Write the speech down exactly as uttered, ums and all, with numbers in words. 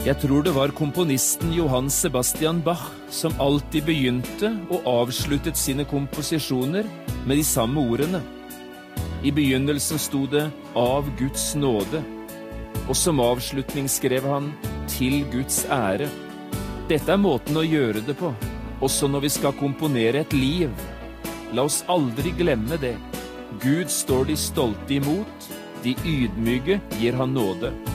Jeg tror det var komponisten Johann Sebastian Bach som alltid begynte og avsluttet sine komposisjoner med de samme ordene. I begynnelsen stod det «Av Guds nåde», og som avslutning skrev han «Til Guds ære». Dette er måten å gjøre det på, også når vi skal komponere et liv. La oss aldri glemme det. Gud står de stolte imot, de ydmyke gir han nåde.